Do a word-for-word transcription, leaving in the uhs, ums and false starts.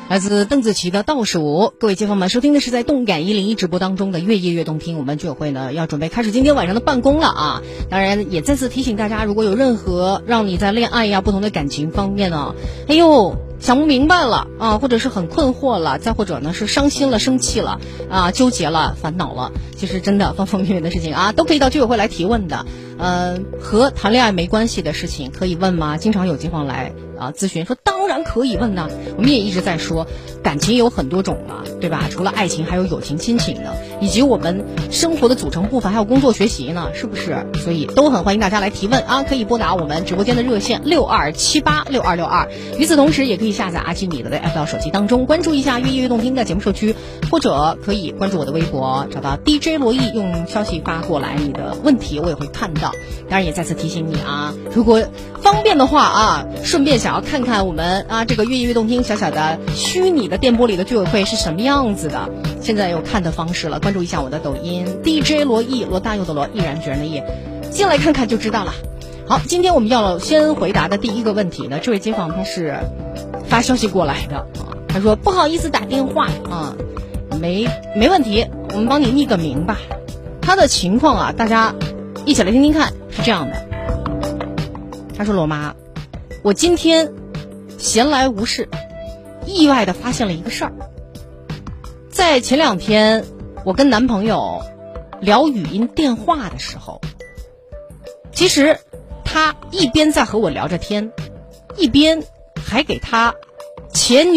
来自邓紫棋的倒数。各位街坊们，收听的是在动感一零一直播当中的越夜越动听。我们居委会呢要准备开始今天晚上的办公了啊！当然也再次提醒大家，如果有任何让你在恋爱呀、不同的感情方面呢，哎呦想不明白了啊，或者是很困惑了，再或者呢是伤心了、生气了啊、纠结了、烦恼了，其实真的方方面面的事情啊，都可以到居委会来提问的。呃，和谈恋爱没关系的事情可以问吗？经常有街坊来啊咨询说，当然可以问呐。我们也一直在说，感情有很多种嘛，对吧？除了爱情，还有友情、亲情的，以及我们生活的组成部分，还有工作、学习呢，是不是？所以都很欢迎大家来提问啊！可以拨打我们直播间的热线六二七八六二六二。与此同时，也可以下载阿基米德的 F L 手机当中，关注一下越夜越动听的节目社区，或者可以关注我的微博，找到 D J 罗毅，用消息发过来你的问题，我也会看到。当然也再次提醒你啊，如果方便的话啊，顺便想要看看我们啊这个越夜越动听小小的虚拟的电波里的居委会是什么样子的，现在有看的方式了，关注一下我的抖音 D J 罗毅，罗大佑的罗，毅然决然的毅，进来看看就知道了。好，今天我们要先回答的第一个问题呢，这位街坊他是发消息过来的啊，他说不好意思打电话啊，没没问题，我们帮你匿个名吧。他的情况啊，大家一起来听听看，是这样的。他说，罗妈，我今天闲来无事，意外的发现了一个事儿。在前两天我跟男朋友聊语音电话的时候，其实他一边在和我聊着天，一边还给他前女